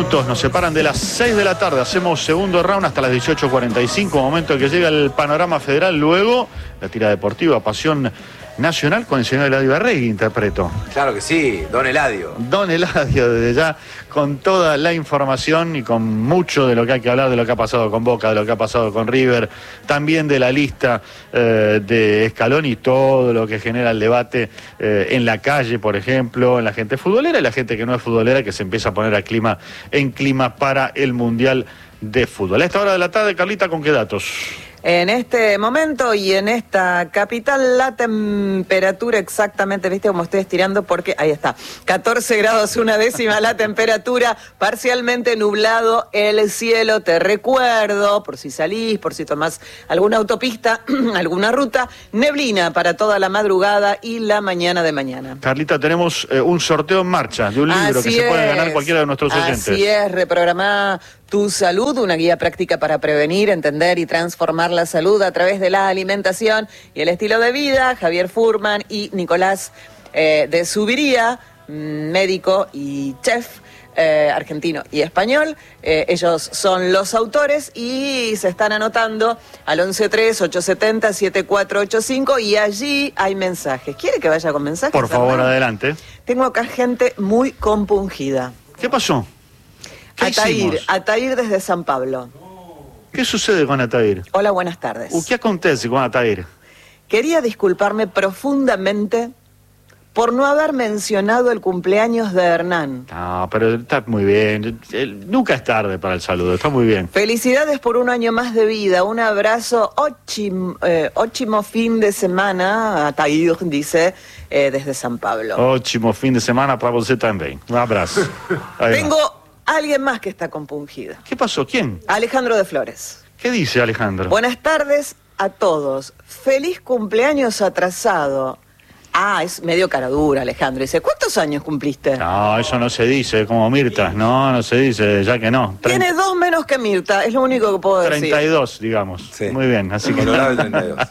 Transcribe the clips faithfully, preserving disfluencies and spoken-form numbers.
minutos nos separan de las seis de la tarde. Hacemos segundo round hasta las dieciocho cuarenta y cinco, momento en que llega el panorama federal. Luego, la tira deportiva, Pasión Nacional con el señor Eladio Arregui, interpreto. Claro que sí, don Eladio. Don Eladio, desde ya, con toda la información y con mucho de lo que hay que hablar, de lo que ha pasado con Boca, de lo que ha pasado con River, también de la lista eh, de Scaloni, todo lo que genera el debate eh, en la calle, por ejemplo, en la gente futbolera y la gente que no es futbolera, que se empieza a poner a clima, en clima para el Mundial de Fútbol. A esta hora de la tarde, Carlita, ¿con qué datos? En este momento y en esta capital, la temperatura exactamente, viste cómo estoy estirando, porque ahí está, catorce grados una décima la temperatura, parcialmente nublado el cielo. Te recuerdo, por si salís, por si tomás alguna autopista, alguna ruta, neblina para toda la madrugada y la mañana de mañana. Carlita, tenemos eh, un sorteo en marcha de un libro Así que se puede es, ganar cualquiera de nuestros oyentes. Así es, reprogramá tu salud, una guía práctica para prevenir, entender y transformar la salud a través de la alimentación y el estilo de vida. Javier Furman y Nicolás eh, de Subiría, médico y chef eh, argentino y español. Eh, ellos son los autores y se están anotando al once tres, ocho siete cero, siete cuatro ocho cinco y allí hay mensajes. ¿Quiere que vaya con mensajes? Por favor, Hernán? adelante. Tengo acá gente muy compungida. ¿Qué pasó? ¿Qué Atair, hicimos? Atair desde San Pablo. ¿Qué sucede con Atair? Hola, buenas tardes. Uh, ¿Qué acontece con Atair? Quería disculparme profundamente por no haber mencionado el cumpleaños de Hernán. No, pero está muy bien. Él- nunca es tarde para el saludo, está muy bien. Felicidades por un año más de vida. Un abrazo, óchimo, eh, óchimo fin de semana. Atair dice eh, desde San Pablo. Ótimo fin de semana para usted también. Un abrazo. Ahí va. Tengo alguien más que está compungida. ¿Qué pasó? ¿Quién? Alejandro de Flores. ¿Qué dice Alejandro? Buenas tardes a todos. Feliz cumpleaños atrasado. Ah, es medio caradura, Alejandro. Dice, ¿cuántos años cumpliste? No, eso no se dice, como Mirta. No, no se dice, ya que no. Tre- Tiene dos menos que Mirta, es lo único que puedo decir. treinta y dos, digamos. Sí. Muy bien, así que... Colorado el treinta y dos.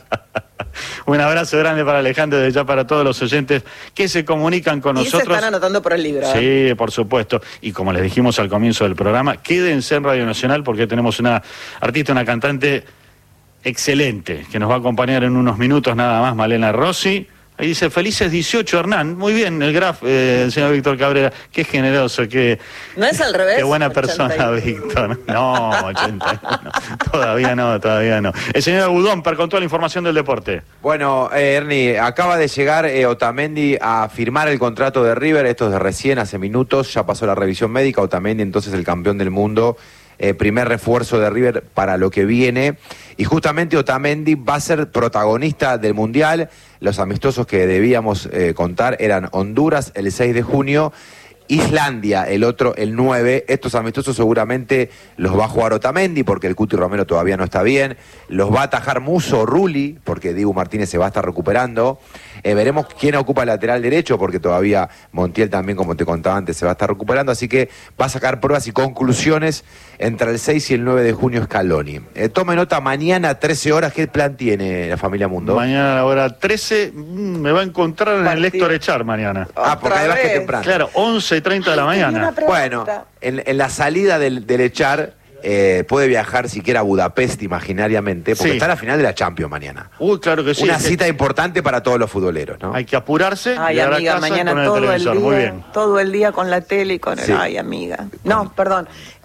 Un abrazo grande para Alejandro, desde ya para todos los oyentes que se comunican con Y se nosotros. están anotando por el libro. ¿eh? Sí, por supuesto. Y como les dijimos al comienzo del programa, quédense en Radio Nacional porque tenemos una artista, una cantante excelente que nos va a acompañar en unos minutos nada más, Malena Rossi. Ahí dice, felices dieciocho, Hernán. Muy bien, el graf, eh, el señor Víctor Cabrera. Qué generoso, qué... ¿No es al revés? Qué buena persona, ochenta y uno. Víctor. No, ochenta y uno. Todavía no, todavía no. El señor Agudón, para con toda la información del deporte. Bueno, eh, Ernie, acaba de llegar eh, Otamendi a firmar el contrato de River, esto es de recién, hace minutos, ya pasó la revisión médica, Otamendi entonces el campeón del mundo, eh, primer refuerzo de River para lo que viene, y justamente Otamendi va a ser protagonista del Mundial. Los amistosos que debíamos eh, contar eran Honduras el seis de junio, Islandia el otro el nueve. Estos amistosos seguramente los va a jugar Otamendi porque el Cuti Romero todavía no está bien, los va a atajar Musso Rulli porque Dibu Martínez se va a estar recuperando. Eh, veremos quién ocupa el lateral derecho porque todavía Montiel también, como te contaba antes, se va a estar recuperando, así que va a sacar pruebas y conclusiones entre el seis y el nueve de junio Scaloni. Eh, tome nota, mañana trece horas, ¿qué plan tiene la familia Mundo? Mañana a la hora trece mm, me va a encontrar en el Partido. Héctor Echar mañana. Ah, porque Otra además que vez. temprano. Claro, once y treinta de la Tenía una mañana. pregunta. Bueno, en, en la salida del, del Echar eh, puede viajar siquiera a Budapest imaginariamente, porque Sí. está la final de la Champions mañana. Uy, claro que sí. Una es que cita importante para todos los futboleros, ¿no? Hay que apurarse, Ay, llegar a amiga, casa mañana con el todo el televisor. día, Muy bien. todo el día con la tele y con el... Sí. Ay, amiga. No, perdón.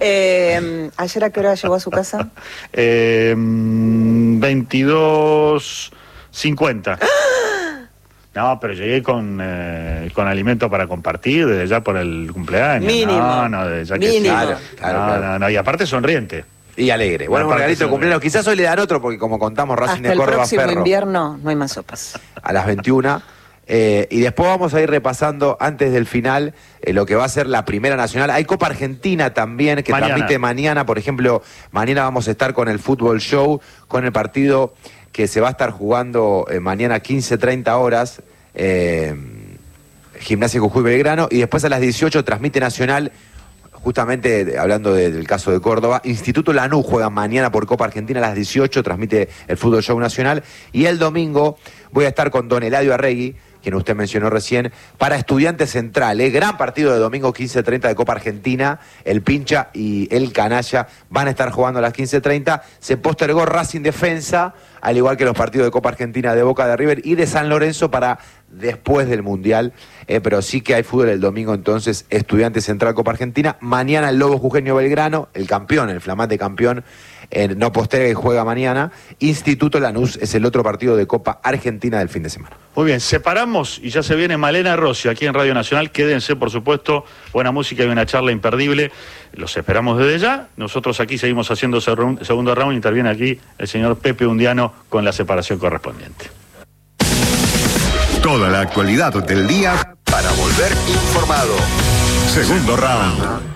Eh, ¿Ayer a qué hora llegó a su casa? Eh, mm, veintidós cincuenta. No, pero llegué con, eh, con alimento para compartir desde ya por el cumpleaños. Mínimo. No, no, desde ya que sí. Mínimo. Claro, claro, no, claro. no, no, y aparte sonriente. Y alegre. Bueno, un Aparte regalito de son- cumpleaños. Quizás hoy le dan otro, porque como contamos, Racing Hasta de el Córdoba próximo Ferro invierno no hay más sopas. a las veintiuna. Eh, y después vamos a ir repasando antes del final eh, lo que va a ser la Primera Nacional. Hay Copa Argentina también que Mañana. transmite mañana. Por ejemplo, mañana vamos a estar con el Fútbol Show, con el partido que se va a estar jugando eh, mañana quince treinta horas. Eh, Gimnasia Jujuy Belgrano. Y después a las dieciocho transmite Nacional. Justamente de- hablando de- del caso de Córdoba, Instituto Lanús juega mañana por Copa Argentina a las dieciocho, transmite el Fútbol Show Nacional. Y el domingo voy a estar con don Eladio Arregui, quien usted mencionó recién, para Estudiantes Central. ¿eh? Gran partido de domingo quince treinta de Copa Argentina. El Pincha y el Canalla van a estar jugando a las quince treinta. Se postergó Racing Defensa, al igual que los partidos de Copa Argentina de Boca, de River y de San Lorenzo para después del Mundial. Eh, pero sí que hay fútbol el domingo, entonces, Estudiantes Central, Copa Argentina. Mañana el Lobo Jujeño Belgrano, el campeón, el flamante campeón, eh, no posterga y juega mañana. Instituto Lanús es el otro partido de Copa Argentina del fin de semana. Muy bien, separamos y ya se viene Malena Rossi aquí en Radio Nacional. Quédense, por supuesto, buena música y una charla imperdible. Los esperamos desde ya. Nosotros aquí seguimos haciendo segundo round. Interviene aquí el señor Pepe Undiano con la separación correspondiente. Toda la actualidad del día para volver informado. Segundo round.